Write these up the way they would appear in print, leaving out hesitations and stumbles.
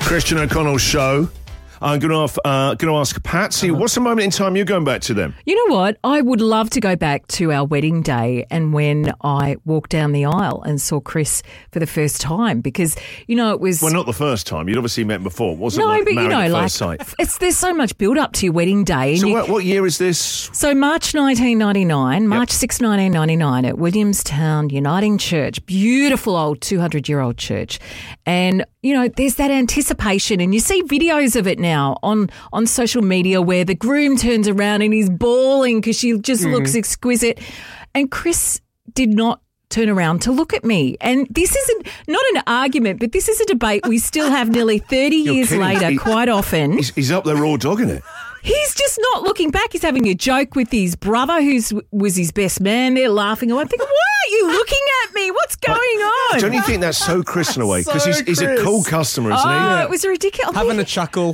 Christian O'Connell Show. I'm going to ask Patsy, what's the moment in time you're going back to them? You know what? I would love to go back to our wedding day and when I walked down the aisle and saw Chris for the first time because, you know, it was... Well, not the first time. You'd obviously met before. Wasn't no, like but, you know, at like, first sight. there's so much build-up to your wedding day. And So what year is this? So March 1999, March 6, 1999 at Williamstown Uniting Church, beautiful old 200-year-old church. And, you know, there's that anticipation and you see videos of it now on social media where the groom turns around and he's bawling because she just looks exquisite. And Chris did not turn around to look at me. And this isn't not an argument, but this is a debate we still have nearly 30 years kidding. later quite often. He's up there raw dogging it. He's just not looking back. He's having a joke with his brother, who was his best man. They're laughing. I'm thinking, why are you looking at me? What's going on? Don't you think that's so Chris in a way? Because he's a cool customer, isn't he? Oh, it was ridiculous. Having a chuckle.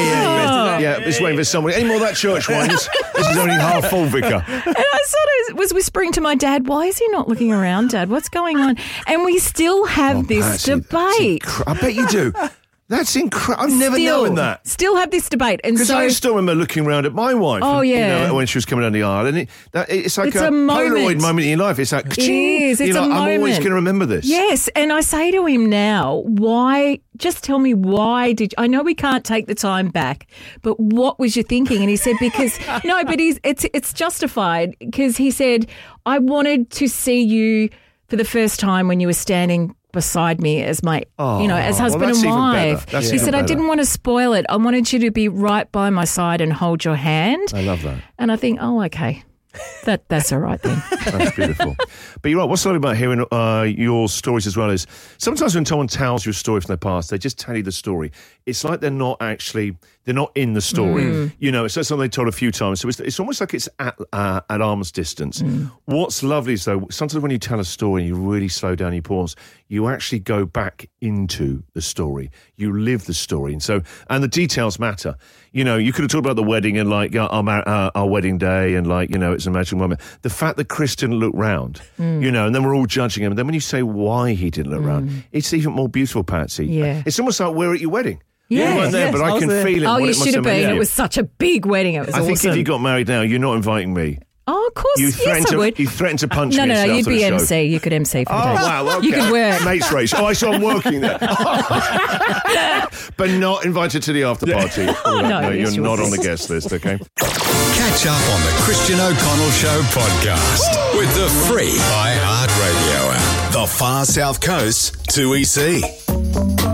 Yeah. Just waiting for someone. Any more of that church wine? This is only half full, Vicar. And I sort of was whispering to my dad, why is he not looking around, Dad? What's going on? And we still have this Patsy, debate. I bet you do. That's incredible. I've never known that. Still have this debate. And Because so I still remember looking around at my wife. Oh, yeah. You know, when she was coming down the aisle. And it's like It's a a moment. Polaroid moment in your life. It's like, It is. It's you're a like, I'm always moment. going to remember this. Yes, and I say to him now, just tell me why I know we can't take the time back, but what was you thinking? And he said, because, no, but it's justified because he said, I wanted to see you for the first time when you were standing beside me as my, as husband and wife. He said, I didn't want to spoil it. I wanted you to be right by my side and hold your hand. I love that. And I think, okay. That's all right then. That's beautiful. But you're right. What's lovely about hearing your stories as well is sometimes when someone tells you a story from their past, they just tell you the story. It's like they're not in the story. You know, it's something they told a few times. So it's almost like it's at arm's distance. What's lovely is though, sometimes when you tell a story and you really slow down, you pause, you actually go back into the story. You live the story. And the details matter. You know, you could have talked about the wedding and like our wedding day and like, you know, it's a magical moment. The fact that Chris didn't look round, you know, and then we're all judging him. And then when you say why he didn't look round, it's even more beautiful, Patsy. Yeah. It's almost like we're at your wedding. Yeah. You weren't there, but I can feel it. Oh, you should have been. It It was such a big wedding. It was awesome. I think if you got married now, you're not inviting me. Oh, of course, yes, I would. You threatened to punch me. No, after you'd the be show. MC. You could MC for the day. Wow, okay. You could work. Mates race. Oh, I saw I'm working there. But not invited to the after party. No, you're not on the guest list, okay? Catch up on the Christian O'Connell Show podcast with the free iHeartRadio app. The Far South Coast 2EC.